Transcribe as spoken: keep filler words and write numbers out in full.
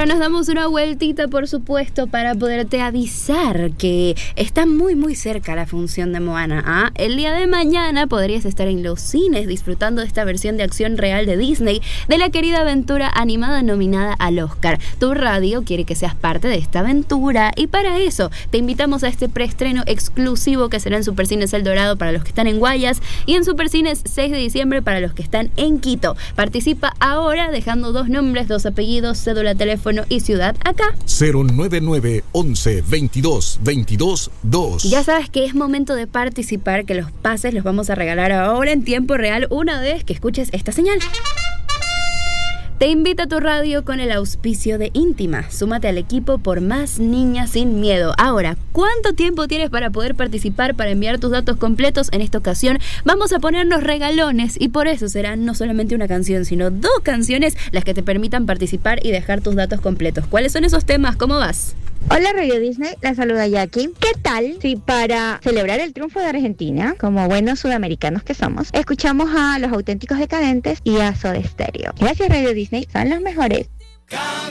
Ahora nos damos una vueltita, por supuesto, para poderte avisar que está muy muy cerca la función de Moana. ¿Ah? El día de mañana podrías estar en los cines disfrutando de esta versión de acción real de Disney de la querida aventura animada nominada al Oscar. Tu radio quiere que seas parte de esta aventura y para eso te invitamos a este preestreno exclusivo que será en Supercines El Dorado para los que están en Guayas y en Supercines seis de diciembre para los que están en Quito. Participa ahora dejando dos nombres, dos apellidos, cédula, teléfono y ciudad acá. cero nueve nueve once veintidós veintidós dos. Ya sabes que es momento de participar, que los pases los vamos a regalar ahora en tiempo real una vez que escuches esta señal. Te invita a tu radio con el auspicio de Íntima. Súmate al equipo por más niñas sin miedo. Ahora, ¿cuánto tiempo tienes para poder participar, para enviar tus datos completos? En esta ocasión vamos a ponernos regalones y por eso serán no solamente una canción, sino dos canciones las que te permitan participar y dejar tus datos completos. ¿Cuáles son esos temas? ¿Cómo vas? Hola Radio Disney, la saluda Jackie. ¿Qué tal si para celebrar el triunfo de Argentina, como buenos sudamericanos que somos, escuchamos a Los Auténticos Decadentes y a Soda Stereo? Gracias Radio Disney, son los mejores.